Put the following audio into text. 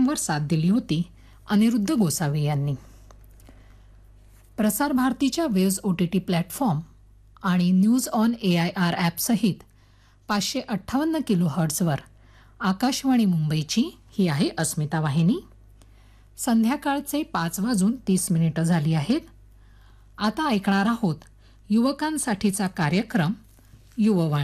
कार्यक्रमावर साथ दिली होती अनिरुद्ध गोसावी यांनी. प्रसार भारतीच्या वेव्ज OTT प्लॅटफॉर्म आणि न्यूज ऑन AIR ॲपसहित 558 किलोहर्ट्झवर आकाशवाणी मुंबईची ही आहे अस्मिता वाहिनी. संध्याकाळचे 5:30 झाली आहेत. आता ऐकणार आहोत युवकांसाठीचा कार्यक्रम युववाणी.